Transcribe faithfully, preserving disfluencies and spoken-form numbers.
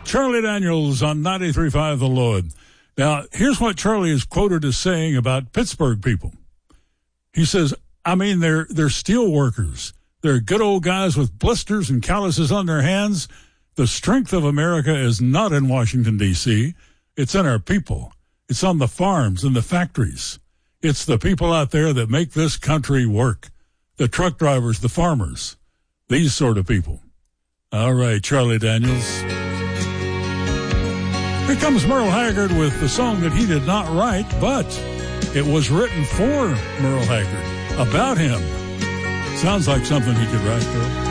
Charlie Daniels on ninety-three point five The Lord. Now, here's what Charlie is quoted as saying about Pittsburgh people. He says, I mean, they're, they're steel workers. They're good old guys with blisters and calluses on their hands. The strength of America is not in Washington, D C. It's in our people. It's on the farms and the factories. It's the people out there that make this country work. The truck drivers, the farmers, these sort of people. All right, Charlie Daniels. Here comes Merle Haggard with the song that he did not write, but it was written for Merle Haggard, about him. Sounds like something he could write, though.